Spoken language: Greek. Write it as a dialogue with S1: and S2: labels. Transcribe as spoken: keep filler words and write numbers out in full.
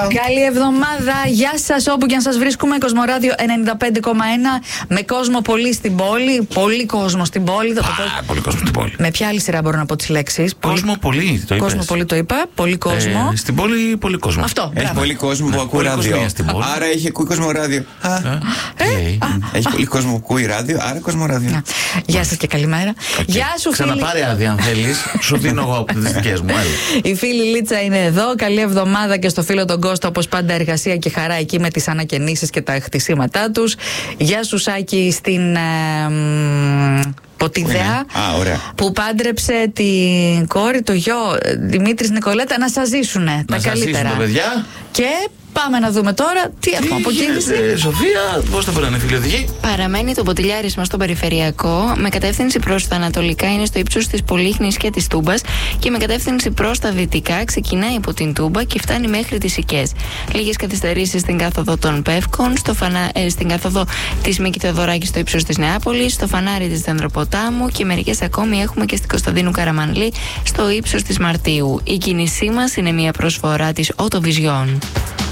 S1: Καλή εβδομάδα. Γεια σας όπου και αν σας βρίσκουμε. Κοσμοράδιο ενενήντα πέντε κόμμα ένα. Με κόσμο πολύ στην πόλη. Πολύ κόσμο στην πόλη.
S2: Α, πολύ κόσμο στην πόλη.
S1: Με ποια άλλη σειρά μπορώ να πω τις λέξεις?
S2: Κόσμο πολύ, πολύ το είπες.
S1: Κόσμο πολύ το είπα. Πολύ κόσμο.
S2: Ε, στην πόλη, πολύ κόσμο.
S1: Αυτό.
S3: Έχει πολύ κόσμο που ακούει ράδιο. Άρα έχει ακούει Κοσμοράδιο. Έχει πολύ κόσμο που ακούει ράδιο. Άρα Κοσμοράδιο.
S1: Γεια σας και καλημέρα. Γεια σου, φίλοι.
S2: Ξαναπάρε άδεια αν θέλεις. Σου δίνω εγώ από τις δικές μου.
S1: Η φίλη Λίτσα είναι εδώ. Καλή εβδομάδα και στο φίλο τον Κώστα, όπως πάντα, εργασία και χαρά εκεί με τις ανακαινήσεις και τα χτισήματά τους. Γεια σου, Σάκη, στην ε, Ποτιδέα,
S3: Α,
S1: που πάντρεψε την κόρη, το γιο Δημήτρης Νικολέτα. Να σας ζήσουνε
S2: να
S1: τα
S2: σας
S1: καλύτερα.
S2: ζήσουν, παιδιά.
S1: Και πάμε να δούμε τώρα τι έχουμε από κίνηση.
S2: Ε, Σοφία, πώς θα περνάνε, φίλοι οδηγοί?
S4: Παραμένει το ποτηλιάρισμα στο περιφερειακό. Με κατεύθυνση προς τα ανατολικά είναι στο ύψος της Πολύχνης και της Τούμπας. Και με κατεύθυνση προς τα δυτικά ξεκινάει από την Τούμπα και φτάνει μέχρι τις Οικές. Λίγες καθυστερήσεις στην κάθοδο των Πεύκων, στο φανα... ε, στην κάθοδο της Μίκη Θεοδωράκη στο ύψος της Νεάπολης, στο φανάρι της Δενδροποτάμου και μερικές ακόμη έχουμε και στην Κωνσταντίνου Καραμανλή στο ύψος της Μαρτίου. Η κίνησή μας είναι μια προσφορά της Autovision.